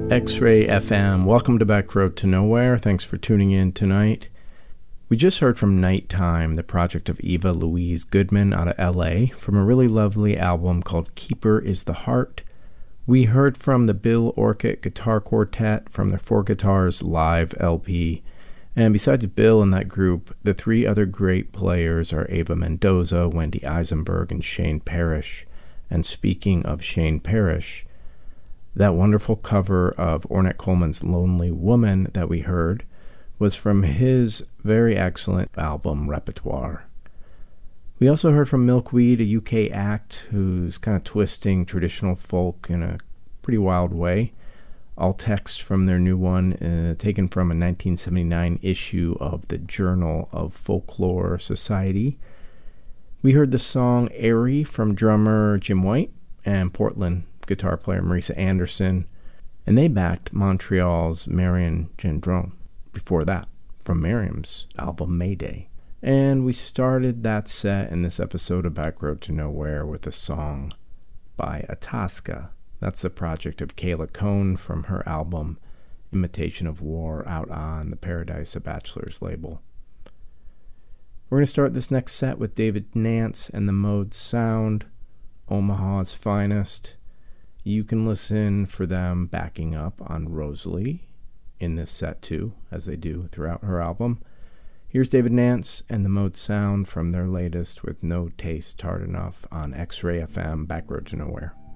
X-Ray FM, welcome to Back Road to Nowhere. Thanks for tuning in tonight. We just heard from Nighttime, the project of Eva Louise Goodman out of LA, from a really lovely album called Keeper is the Heart. We heard from the Bill Orcutt Guitar Quartet from their Four Guitars Live LP. And besides Bill and that group, the three other great players are Ava Mendoza, Wendy Eisenberg, and Shane Parrish. And speaking of Shane Parrish, that wonderful cover of Ornette Coleman's Lonely Woman that we heard was from his very excellent album Repertoire. We also heard from Milkweed, a UK act who's kind of twisting traditional folk in a pretty wild way. All text from their new one, taken from a 1979 issue of the Journal of Folklore Society. We heard the song Airy from drummer Jim White and Portland guitar player Marisa Anderson, and they backed Montreal's Marion Gendron before that from Miriam's album Mayday. And we started that set in this episode of Back Road to Nowhere with a song by Itasca. That's the project of Kayla Cohn from her album Imitation of War out on the Paradise of Bachelors label. We're going to start this next set with David Nance and the Mode Sound, Omaha's Finest. You can listen for them backing up on Rosalie in this set too, as they do throughout her album. Here's David Nance and the Mode Sound from their latest with No Taste Hard Enough on X-Ray FM, Back Road to Nowhere.